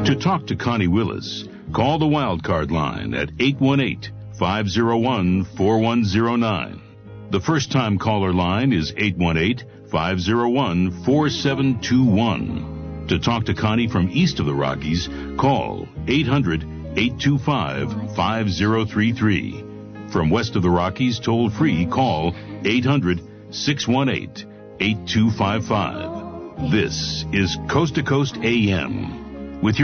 To talk to Connie Willis, call the Wildcard line at 818-501-4109. The first-time caller line is 818-501-4721. To talk to Connie from east of the Rockies, call 800-825-5033. From west of the Rockies, toll-free, call 800-618-8255. This is Coast to Coast AM.